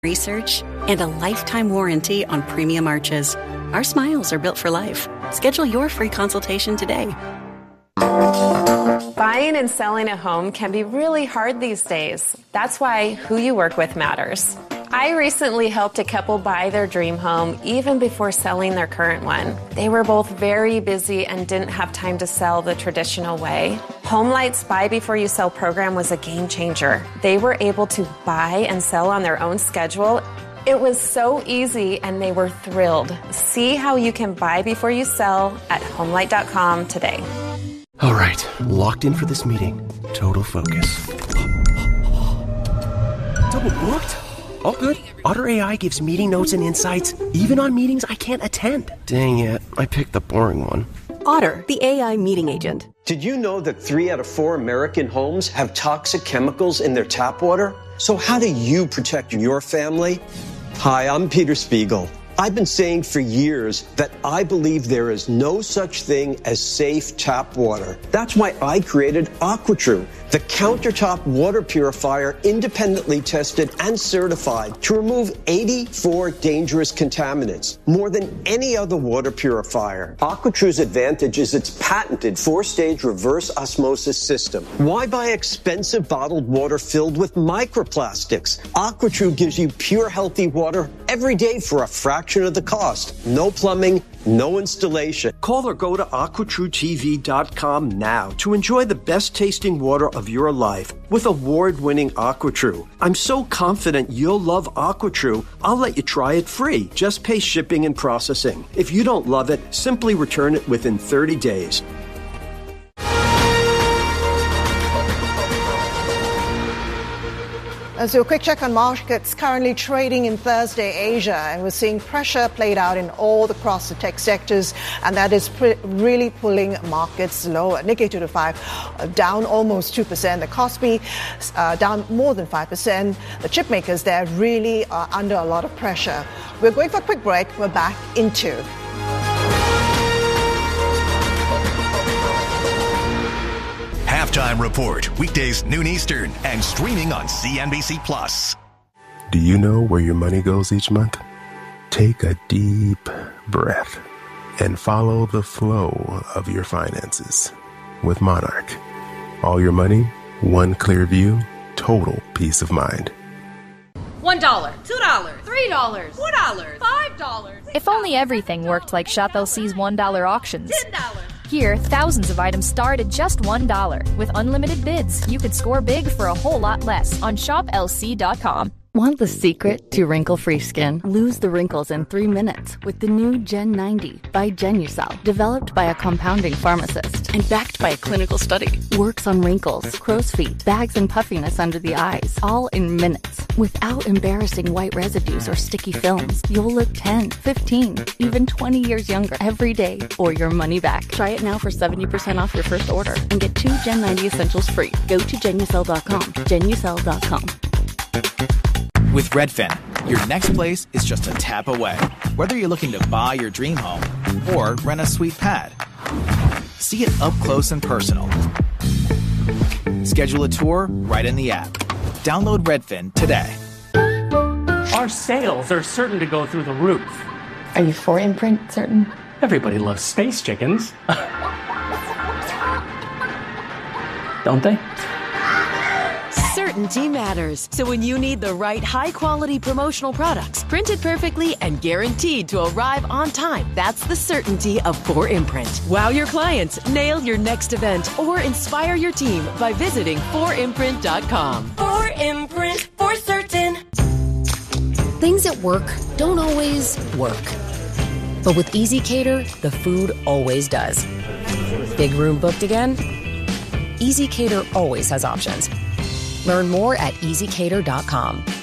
research, and a lifetime warranty on premium arches. Our smiles are built for life. Schedule your free consultation today. Buying and selling a home can be really hard these days. That's why who you work with matters. I recently helped a couple buy their dream home even before selling their current one. They were both very busy and didn't have time to sell the traditional way. HomeLight's Buy Before You Sell program was a game changer. They were able to buy and sell on their own schedule. It was so easy and they were thrilled. See how you can buy before you sell at HomeLight.com today. All right, locked in for this meeting. Total focus. Double booked? All good. Otter AI gives meeting notes and insights, even on meetings I can't attend. Dang it, I picked the boring one. Otter, the AI meeting agent. Did you know that 3 out of 4 American homes have toxic chemicals in their tap water? So how do you protect your family? Hi, I'm Peter Spiegel. I've been saying for years that I believe there is no such thing as safe tap water. That's why I created AquaTrue, the countertop water purifier independently tested and certified to remove 84 dangerous contaminants, more than any other water purifier. AquaTrue's advantage is its patented 4-stage reverse osmosis system. Why buy expensive bottled water filled with microplastics? AquaTrue gives you pure, healthy water every day for a fraction of the cost. No plumbing, no installation. Call or go to AquaTrueTV.com now to enjoy the best tasting water of your life with award-winning AquaTrue. I'm so confident you'll love AquaTrue, I'll let you try it free. Just pay shipping and processing. If you don't love it, simply return it within 30 days. Let's do a quick check on markets currently trading in Thursday Asia, and we're seeing pressure played out in all across the tech sectors, and that is really pulling markets lower. Nikkei 225 down almost 2%. The Kospi down more than 5%. The chip makers there really are under a lot of pressure. We're going for a quick break. We're back in 2. Halftime Report, weekdays noon Eastern and streaming on CNBC+. Do you know where your money goes each month? Take a deep breath and follow the flow of your finances with Monarch. All your money, one clear view, total peace of mind. $1, $2, $3, $4, $5. If only everything worked like Shop LC's $1 auctions. $10. Here, thousands of items start at just $1. With unlimited bids, you could score big for a whole lot less on ShopLC.com. Want the secret to wrinkle-free skin? Lose the wrinkles in 3 minutes with the new Gen 90 by Genucel. Developed by a compounding pharmacist and backed by a clinical study. Works on wrinkles, crow's feet, bags and puffiness under the eyes, all in minutes. Without embarrassing white residues or sticky films, you'll look 10, 15, even 20 years younger every day or your money back. Try it now for 70% off your first order and get 2 Gen 90 essentials free. Go to Genucel.com. Genucel.com. With Redfin, your next place is just a tap away. Whether you're looking to buy your dream home or rent a sweet pad, see it up close and personal. Schedule a tour right in the app. Download Redfin today. Our sales are certain to go through the roof. Are you for Imprint certain? Everybody loves space chickens. Don't they? Certainty matters. So when you need the right high-quality promotional products, printed perfectly and guaranteed to arrive on time, that's the certainty of 4imprint. Wow your clients, nail your next event, or inspire your team by visiting 4imprint.com. 4imprint, for certain. Things at work don't always work. But with ezCater, the food always does. Big room booked again? ezCater always has options. Learn more at ezCater.com.